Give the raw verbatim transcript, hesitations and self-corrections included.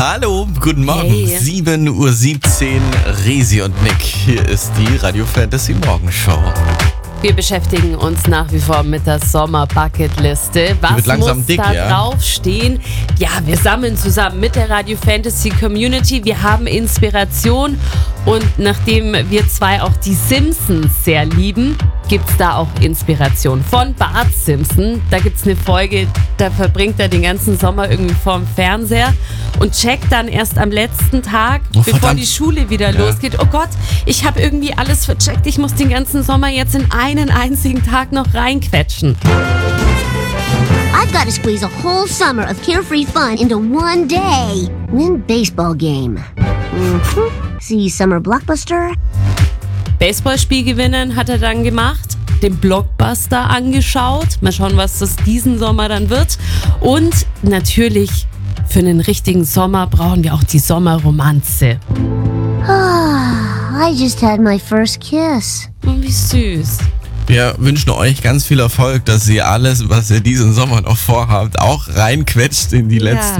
Hallo, guten Morgen. Hey. sieben Uhr siebzehn, Resi und Nick. Hier ist die Radio Fantasy Morgenshow. Wir beschäftigen uns nach wie vor mit der Sommer-Bucket-Liste. Was wird langsam muss dick, da ja? draufstehen? Ja, wir sammeln zusammen mit der Radio Fantasy Community. Wir haben Inspiration und nachdem wir zwei auch die Simpsons sehr lieben, gibt es da auch Inspiration von Bart Simpson. Da gibt es eine Folge, da verbringt er den ganzen Sommer irgendwie vorm Fernseher und checkt dann erst am letzten Tag, Oh, bevor verdammt. die Schule wieder Ja. losgeht, oh Gott, ich habe irgendwie alles vercheckt, ich muss den ganzen Sommer jetzt in einen einzigen Tag noch reinquetschen. I've got to squeeze a whole summer of carefree fun into one day. Win baseball game. Mm-hmm. See summer blockbuster? Baseballspiel gewinnen hat er dann gemacht, den Blockbuster angeschaut. Mal schauen, was das diesen Sommer dann wird. Und natürlich für einen richtigen Sommer brauchen wir auch die Sommerromanze. I just had my first kiss. Oh, wie süß. Wir wünschen euch ganz viel Erfolg, dass ihr alles, was ihr diesen Sommer noch vorhabt, auch reinquetscht in die Ja. letzten